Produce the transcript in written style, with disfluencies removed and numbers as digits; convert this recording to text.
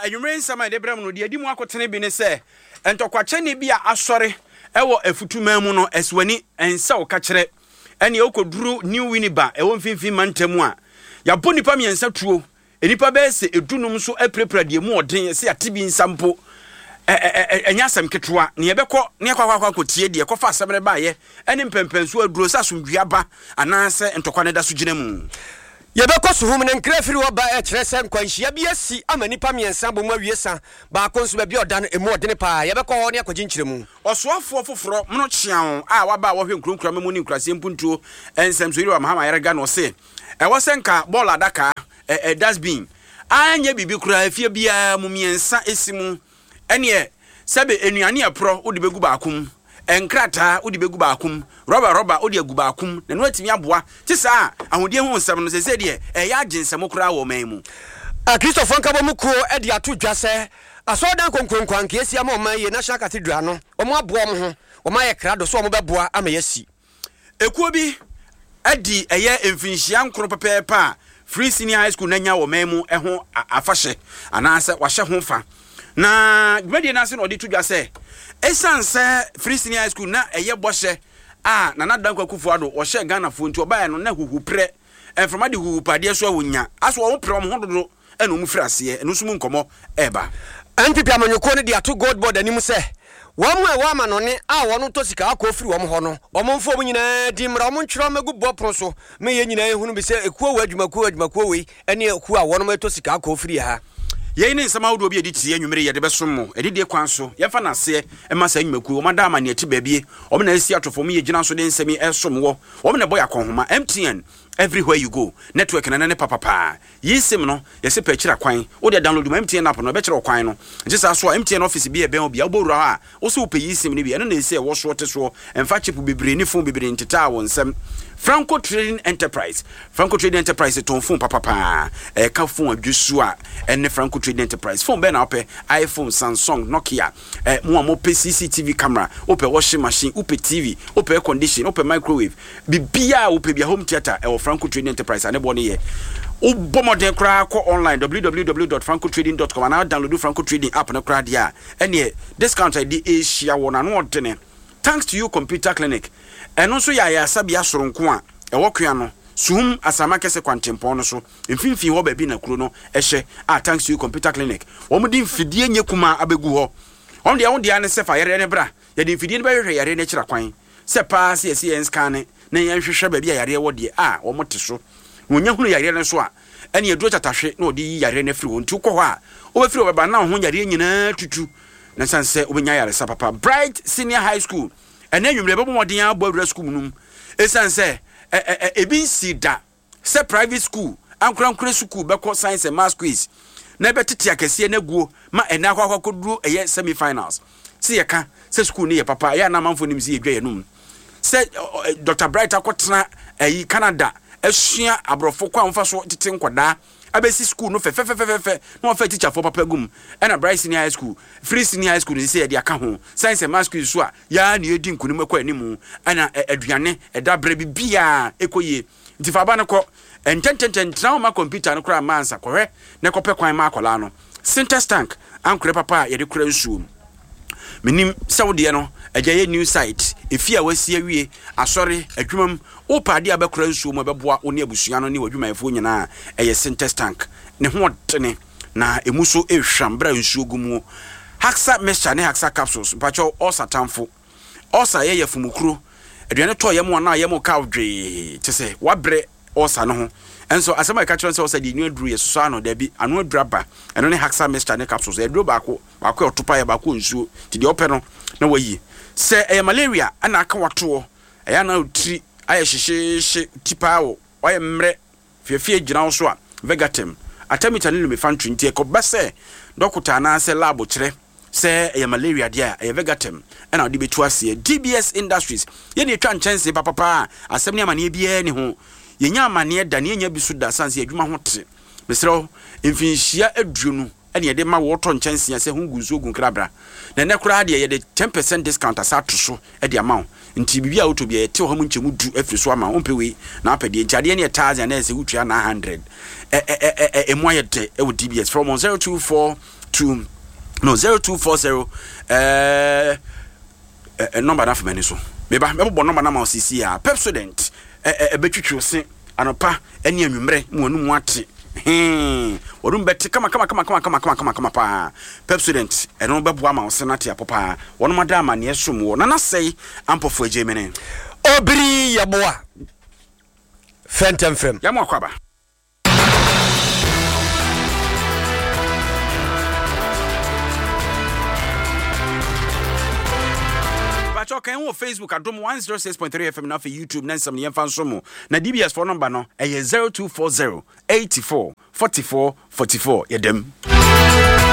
adwumre nsama de bram no de adi mu akotene bi ne se entokwache ne bi a asore ewo afutuma mu no eswani ensa wo ka kire ene okoduru new winiba ewo mfimfin mantamu a yabo nipa miensa tuo enipa be se edunum so aprepra de mu oden se atibi nsampo enyasem ketwa ne yebekọ ne kwakwa kotie de kofa asemre baaye ene mpempenso aduro sa somduaba anase ntokwa ne da so gina mu yebekọ so hum ne nkrafiri wo ba e kire se nkwanhia bi asi amani pa miensa bo mu awiesa ba konso ba bi oda no emu odene pa yebekọ ho ne akwaginkyire mu osoafo foforo mono chian a waba wo hwe nkronkura memu ni nkrase mpuntuo ensem so yiri wa mahama yerega no se ewo senka ball adaka dustbin anya bibi kura afie bia mu miensa esimu ene sebe enuane apro odi begu baakum enkrata odi begu baakum roba odi agu baakum na no atimi aboa ti sa ahudie ho nsem no se de eya agensem kura wo man mu Christopher Nkabomuko e de ato dwase asodan konkonkwan ke esi ama oman ye National Cathedral no omo aboa mo ho oman ye krado so omo beboa ama yesi ekuo bi adi eye emfinhia nkoro pepepa Free Senior High School nanya wo man mu ho afahye anase wahye ho fa na gbedi na se no de to dwase esanse Free Senior High School na eye bohye na nadan kwakufu ado wo hye Ghana fo nti obaye no na huhupre enframa de huhupade so awonya aso wo pre mo hododo eno mu frase eno sumu nkomo eba NPP amanyoko ne de ato gold board anim se wamu e wama no ne a wono to sika akofiri wo mo ho no omomfo mu nyina di mra mo ntwero magu bopro so me ye nyina ehunu bi se ekuo wa adwumakuo we ene ekuo a wono to sika akofiri ha ye ni nsama wodo bi editi enwumere ye de besom mo edide kwan so ye fa na se e ma sa enwumakuo o mada ama ne ati baabie o me na esi atofo mu ye gina so de nsemi esom wo o me na boy akonhoma MTN everywhere you go network na ne papa yisim no ye se pa kira kwan o de download my MTN app no be kira kwan no njisa so MTN office bi e ben obi obowura ha o so pe yisim ne bi eno na esi e wo so te so emfa chip bebre ni phone bebre ntita won nsem Franco Trading Enterprise ton phone papa ka phone adwusu a ene Franco Trading Enterprise phone be na ope iPhone Samsung Nokia mo pe CCTV camera ope washing machine ope TV ope air condition ope microwave bibia ope bia home theater Franco Trading Enterprise ane bone ye obomoden kra ko online www.francotrading.com and download Franco Trading app na kra dia ene discount ID Asia wona no odene thanks to you computer clinic eno so ya sabia soronko a ewokua no sum asama kese kwantempon no so mfimfin ho ba bi na kuro no ehye thanks to you computer clinic wo mudi mfidie nyekuma abegu ho on de ane se fa yare ne bra ya de mfidie ne ba hwehwe yare ne kira kwan se pa se esi scan na yan hwehwe ba bi yare wo de wo mote so wonya hunu yare ne so a ene eduro tatahwe na odi yare ne firi wontu ko ho a wo ba firi wo ba na ho yare nyina tutu na sanse obenya yare sa papa Bright Senior High School ene nwumre bebo modin abo awura school num esanse ebi sida se private school ankurankure school beko science and math quiz na betete akese na guo ma ene akwakwa koduru eye semi finals se yeka se school ne ye papa ya na manfo nim se yedwa yenum se Dr. Bright akotena Canada esua abrofo kwa mfa so tete nkoda abesi school no fe no fe teacher for papa gum na Bright Senior High School Free Senior High School ni se dia ka ho science and math quiz so a ya na edi nkunim kwa animu na aduane eda bre bibia ekoye nti fa ba ne ko entententen trauma ma computer no kra mansa kohwe ne kopɛ kwan ma akola no Sintex tank ankure papa ye de kura nsuo menim sawde no ajaye new site efi a wasi awie asɔre adwumam opade abekura nsuo mo beboa oni abusua no ne wadwumayefo nyina eye Sintex tank ne ho tene na emuso ehwam bra nsuo gumu Haxa mixture ne Haxa capsules pacho osa tamfo osa ye yefumukuro aduane to ye mo na ye mo ka odwe tese wabre osa no ho enso asema ka kyerɛ sɛ osa di new dru ye so ano da bi anu adraba eno ne Haxa mixture ne capsules e dro baako otopa ye baako nsuo ti de opɛ no na wayi se malaria ana aka wato eya na utri aye hyehye tipa wo oye mre fiefie gina wo so a Vegatem atamita ne lumefa ntwinti e ko bese dokota na se lab kyerɛ se malaria dia Vegatem ana odi betu ase DBS Industries ye ne twa nchense papa asɛm ne amane bia ne ho yenya amane da ne nya bisu da sanse adwuma ho te mesrɛ mfinhia aduonu ane yɛde ma water nkyɛnse sɛ ho gu so gu krabra na ne kora de yɛde 10% discount asa to so de ama nti bibia auto bia yɛte ho mu nkyɛmu du afiri so ama wo mpɛwe na apɛde ntiade ne 1000 na sɛ wotua 900 emu ayɛte ɛwɔ DBS from 024 to 0240 number na famani so meba mebo number na ma osisi a Pepsodent betwitwo se anopa ene anwumre mu anu mu ate worum beti kama pa Pepsodent eno beboa ma ose na te apopa wono madama ne som wo na sei ampofo agemene obiri yaboa fentem frem yamo akwaba okay on Facebook adom 106.3 FM na for YouTube na nsam ne yemfa nso mo na DBS phone number no 0240 84 44 44 yedem